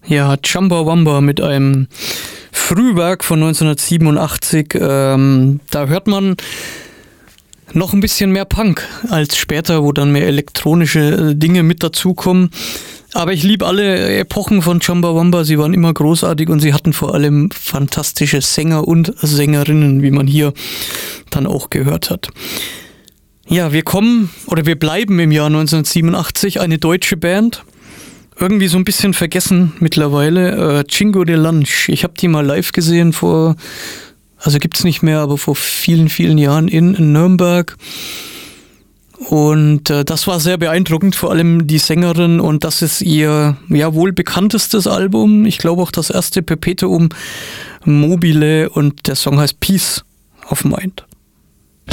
Ja, Chumbawamba mit einem Frühwerk von 1987. Da hört man noch ein bisschen mehr Punk als später, wo dann mehr elektronische Dinge mit dazukommen. Aber ich liebe alle Epochen von Chumbawamba. Sie waren immer großartig und sie hatten vor allem fantastische Sänger und Sängerinnen, wie man hier dann auch gehört hat. Ja, wir bleiben im Jahr 1987, eine deutsche Band. Irgendwie so ein bisschen vergessen mittlerweile. Chingo de Lunch. Ich habe die mal live gesehen gibt's nicht mehr, aber vor vielen, vielen Jahren in Nürnberg. Und das war sehr beeindruckend, vor allem die Sängerin. Und das ist ihr wohl bekanntestes Album. Ich glaube auch das erste Perpetuum mobile. Und der Song heißt Peace of Mind.